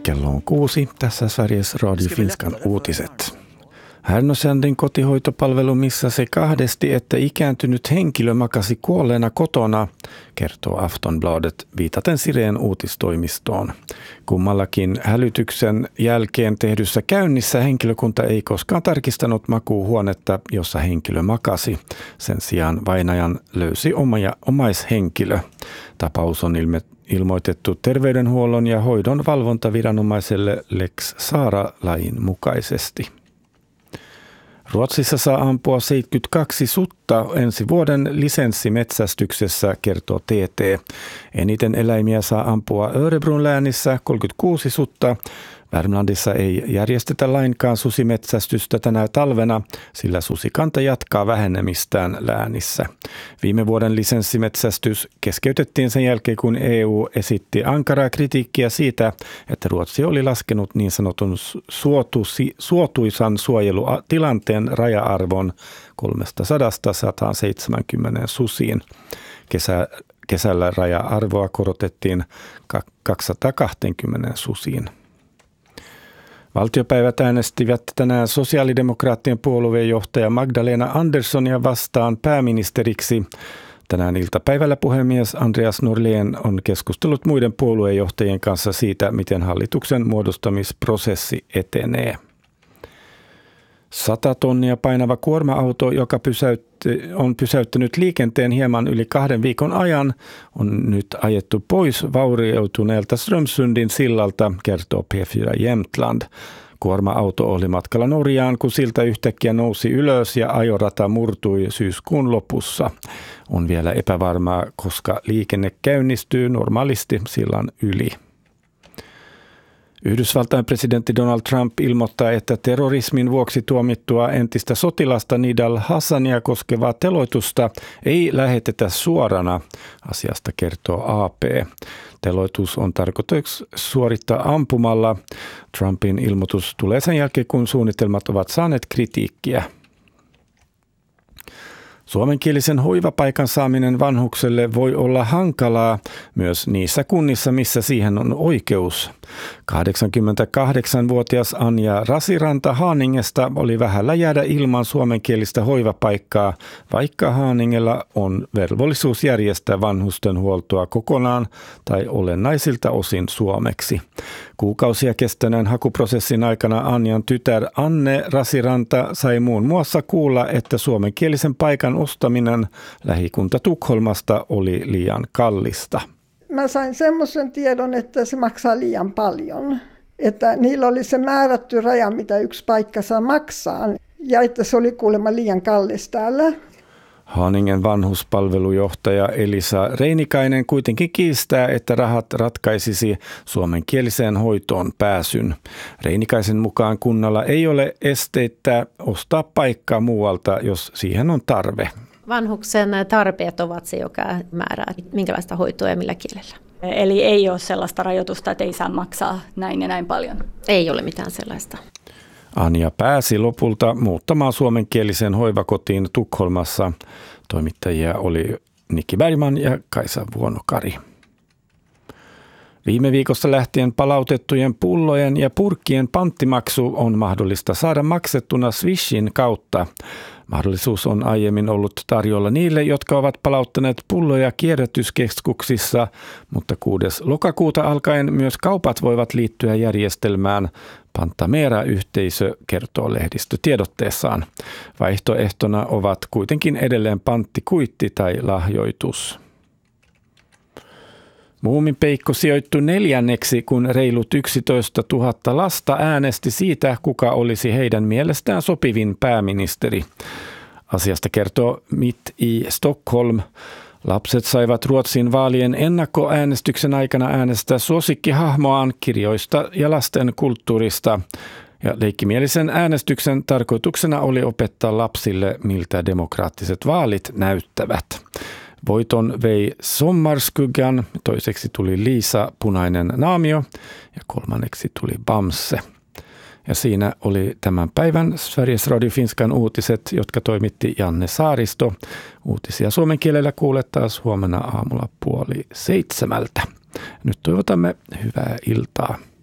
Kello on 6. Tässä Sveriges Radio Finskan uutiset. Härnösandin kotihoitopalvelu missasi kahdesti, että ikääntynyt henkilö makasi kuolleena kotona, kertoo Aftonbladet viitaten Sireen uutistoimistoon. Kummallakin hälytyksen jälkeen tehdyssä käynnissä henkilökunta ei koskaan tarkistanut makuuhuonetta, jossa henkilö makasi. Sen sijaan vainajan löysi omaishenkilö. Tapaus on ilmoitettu terveydenhuollon ja hoidon valvontaviranomaiselle Lex Saara-lain mukaisesti. Ruotsissa saa ampua 72 sutta ensi vuoden lisenssimetsästyksessä, kertoo TT. Eniten eläimiä saa ampua Örebrun läänissä 36 sutta. Värmlandissa ei järjestetä lainkaan susimetsästystä tänä talvena, sillä susikanta jatkaa vähenemistään läänissä. Viime vuoden lisenssimetsästys keskeytettiin sen jälkeen, kun EU esitti ankaraa kritiikkiä siitä, että Ruotsi oli laskenut niin sanotun suotuisan suojelutilanteen raja-arvon 300-170 susiin. Kesällä raja-arvoa korotettiin 220 susiin. Valtiopäivät äänestivät tänään sosiaalidemokraattien puoluejohtaja Magdalena Anderssonia vastaan pääministeriksi. Tänään iltapäivällä puhemies Andreas Norlén on keskustellut muiden puoluejohtajien kanssa siitä, miten hallituksen muodostamisprosessi etenee. 100 tonnia painava kuorma-auto, joka on pysäyttänyt liikenteen hieman yli 2 viikon ajan, on nyt ajettu pois vaurioituneelta Strömsundin sillalta, kertoo P4 Jämtland. Kuorma-auto oli matkalla Norjaan, kun silta yhtäkkiä nousi ylös ja ajorata murtui syyskuun lopussa. On vielä epävarmaa, koska liikenne käynnistyy normaalisti sillan yli. Yhdysvaltain presidentti Donald Trump ilmoittaa, että terrorismin vuoksi tuomittua entistä sotilasta Nidal Hassania koskevaa teloitusta ei lähetetä suorana, asiasta kertoo AP. Teloitus on tarkoitus suorittaa ampumalla. Trumpin ilmoitus tulee sen jälkeen, kun suunnitelmat ovat saaneet kritiikkiä. Suomenkielisen hoivapaikan saaminen vanhukselle voi olla hankalaa myös niissä kunnissa, missä siihen on oikeus. 88-vuotias Anja Rasiranta Haaningesta oli vähällä jäädä ilman suomenkielistä hoivapaikkaa, vaikka Haaningella on velvollisuus järjestää vanhustenhuoltoa kokonaan tai olennaisilta osin suomeksi. Kuukausia kestäneen hakuprosessin aikana Anjan tytär Anne Rasiranta sai muun muassa kuulla, että suomenkielisen paikan ostaminen lähikunta Tukholmasta oli liian kallista. Mä sain semmoisen tiedon, että se maksaa liian paljon. Että niillä oli se määrätty raja, mitä yksi paikka saa maksaa. Ja että se oli kuulemma liian kallis täällä. Haaningen vanhuspalvelujohtaja Elisa Reinikainen kuitenkin kiistää, että rahat ratkaisisi suomenkieliseen hoitoon pääsyn. Reinikaisen mukaan kunnalla ei ole esteitä ostaa paikkaa muualta, jos siihen on tarve. Vanhuksen tarpeet ovat se, joka määrää, minkälaista hoitoa ja millä kielellä. Eli ei ole sellaista rajoitusta, että ei saa maksaa näin ja näin paljon? Ei ole mitään sellaista. Anja pääsi lopulta muuttamaan suomenkieliseen hoivakotiin Tukholmassa. Toimittajia oli Nikki Bergman ja Kaisa Vuonokari. Viime viikosta lähtien palautettujen pullojen ja purkkien panttimaksu on mahdollista saada maksettuna Swishin kautta. Mahdollisuus on aiemmin ollut tarjolla niille, jotka ovat palauttaneet pulloja kierrätyskeskuksissa, mutta 6. lokakuuta alkaen myös kaupat voivat liittyä järjestelmään. Pantamera-yhteisö kertoo lehdistötiedotteessaan. Vaihtoehtona ovat kuitenkin edelleen panttikuitti tai lahjoitus. Muuminpeikko sijoittui 4. kun reilut 11 000 lasta äänesti siitä, kuka olisi heidän mielestään sopivin pääministeri. Asiasta kertoo Mitt i Stockholm. Lapset saivat Ruotsin vaalien ennakkoäänestyksen aikana äänestää suosikkihahmoaan kirjoista ja lasten kulttuurista. Ja leikkimielisen äänestyksen tarkoituksena oli opettaa lapsille, miltä demokraattiset vaalit näyttävät. Voiton vei Sommarskuggan, toiseksi tuli Liisa Punainen naamio ja 3. tuli Bamse. Ja siinä oli tämän päivän Sveriges Radio Finskan uutiset, jotka toimitti Janne Saaristo. Uutisia suomen kielellä kuulet taas huomenna aamulla 6:30. Nyt toivotamme hyvää iltaa.